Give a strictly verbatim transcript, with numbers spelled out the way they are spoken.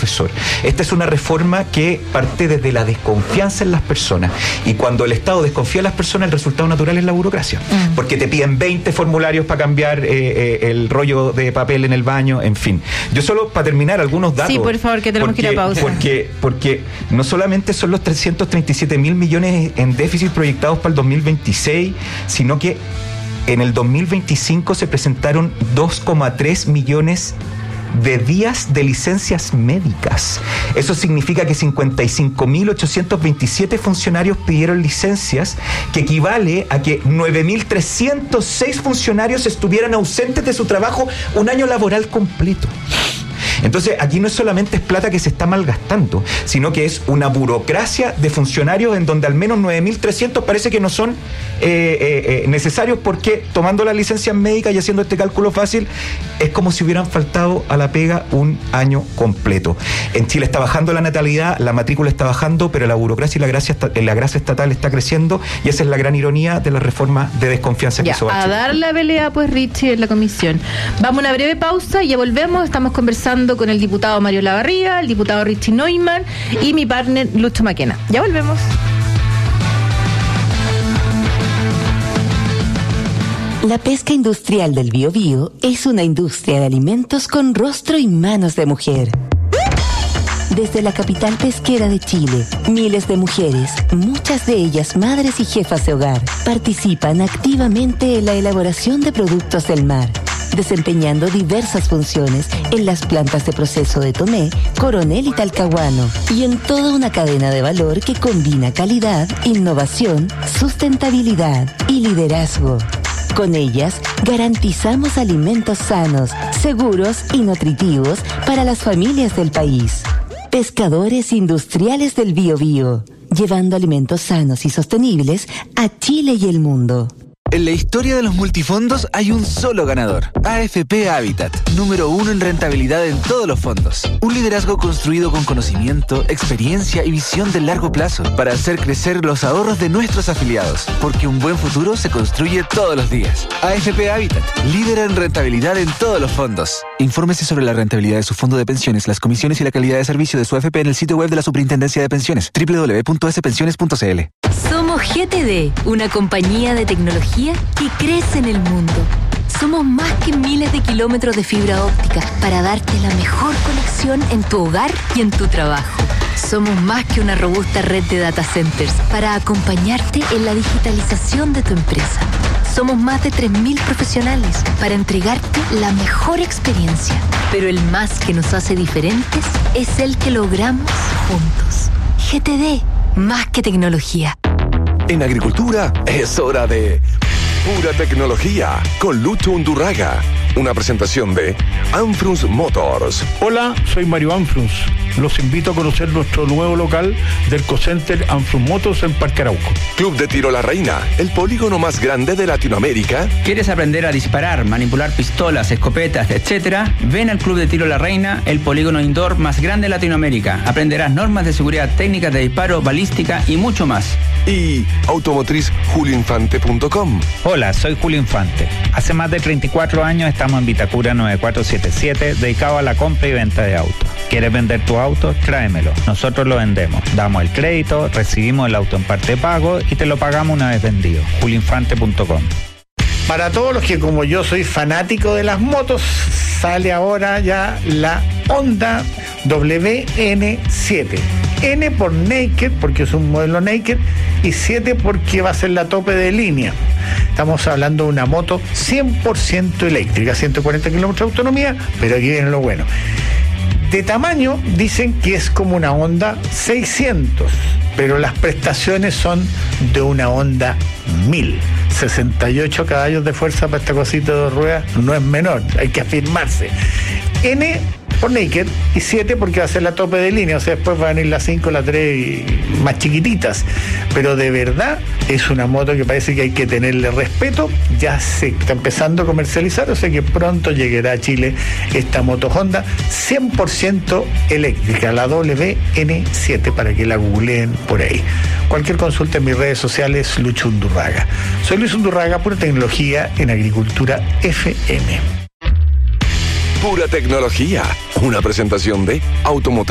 profesor. Esta es una reforma que parte desde la desconfianza en las personas, y cuando el Estado desconfía en las personas, el resultado natural es la burocracia, mm. porque te piden veinte formularios para cambiar eh, eh, el rollo de papel en el baño, en fin. Yo solo, para terminar, algunos datos. Sí, por favor, que tenemos porque, que ir a pausa. Porque, porque no solamente son los trescientos treinta y siete mil millones en déficit proyectados para el dos mil veintiséis, sino que en el dos mil veinticinco se presentaron dos coma tres millones de días de licencias médicas. Eso significa que cincuenta y cinco mil ochocientos veintisiete funcionarios pidieron licencias, que equivale a que nueve mil trescientos seis funcionarios estuvieran ausentes de su trabajo un año laboral completo. Entonces, aquí no es solamente es plata que se está malgastando, sino que es una burocracia de funcionarios en donde al menos nueve mil trescientos parece que no son eh, eh, eh, necesarios, porque tomando las licencias médicas y haciendo este cálculo fácil, es como si hubieran faltado a la pega un año completo. En Chile está bajando la natalidad, la matrícula está bajando, pero la burocracia y la gracia, la gracia estatal está creciendo, y esa es la gran ironía de la reforma de desconfianza que ya, hizo a dar la pelea, pues, Richie, en la comisión. Vamos a una breve pausa y ya volvemos. Estamos conversando con el diputado Mario Lavarría, el diputado Richie Neumann y mi partner Lucho Maquena. Ya volvemos. La pesca industrial del Biobío es una industria de alimentos con rostro y manos de mujer. Desde la capital pesquera de Chile, miles de mujeres, muchas de ellas madres y jefas de hogar, participan activamente en la elaboración de productos del mar, desempeñando diversas funciones en las plantas de proceso de Tomé, Coronel y Talcahuano, y en toda una cadena de valor que combina calidad, innovación, sustentabilidad y liderazgo. Con ellas, garantizamos alimentos sanos, seguros y nutritivos para las familias del país. Pescadores Industriales del Biobío, llevando alimentos sanos y sostenibles a Chile y el mundo. En la historia de los multifondos hay un solo ganador, A F P Habitat, número uno en rentabilidad en todos los fondos. Un liderazgo construido con conocimiento, experiencia y visión de largo plazo para hacer crecer los ahorros de nuestros afiliados, porque un buen futuro se construye todos los días. A F P Habitat, líder en rentabilidad en todos los fondos. Infórmese sobre la rentabilidad de su fondo de pensiones, las comisiones y la calidad de servicio de su A F P en el sitio web de la Superintendencia de Pensiones, doble u doble u doble u punto ese pensiones punto c l. Somos G T D, una compañía de tecnología que crece en el mundo. Somos más que miles de kilómetros de fibra óptica para darte la mejor conexión en tu hogar y en tu trabajo. Somos más que una robusta red de data centers para acompañarte en la digitalización de tu empresa. Somos más de tres mil profesionales para entregarte la mejor experiencia. Pero el más que nos hace diferentes es el que logramos juntos. G T D, más que tecnología. En agricultura es hora de Pura Tecnología con Lucho Undurraga. Una presentación de Anfrunz Motors. Hola, soy Mario Anfrunz. Los invito a conocer nuestro nuevo local del Ecocenter Anfrunz Motors en Parque Arauco. Club de Tiro La Reina, el polígono más grande de Latinoamérica. ¿Quieres aprender a disparar, manipular pistolas, escopetas, etcétera? Ven al Club de Tiro La Reina, el polígono indoor más grande de Latinoamérica. Aprenderás normas de seguridad, técnicas de disparo, balística y mucho más. Y automotriz julio infante punto com. Hola, soy Julio Infante. Hace más de treinta y cuatro años estamos en Vitacura nueve cuatro siete siete, dedicado a la compra y venta de autos. ¿Quieres vender tu auto? Tráemelo. Nosotros lo vendemos. Damos el crédito, recibimos el auto en parte de pago y te lo pagamos una vez vendido. julio infante punto com. Para todos los que, como yo, soy fanático de las motos, sale ahora ya la Honda W N siete. N por Naked, porque es un modelo Naked, y siete porque va a ser la tope de línea. Estamos hablando de una moto cien por ciento eléctrica, ciento cuarenta kilómetros de autonomía, pero aquí viene lo bueno. De tamaño dicen que es como una Honda seiscientos, pero las prestaciones son de una Honda mil. sesenta y ocho caballos de fuerza para esta cosita de dos ruedas no es menor, hay que afirmarse. N por Naked y siete porque va a ser la tope de línea, o sea, después van a venir las cinco, las tres y más chiquititas, pero de verdad es una moto que parece que hay que tenerle respeto. Ya se está empezando a comercializar, o sea que pronto llegará a Chile esta moto Honda cien por ciento eléctrica, la W N siete, para que la googleen por ahí. Cualquier consulta en mis redes sociales, Lucho Undurraga. Soy Luis Undurraga, Pura Tecnología en Agricultura F M. Pura Tecnología, una presentación de Automotriz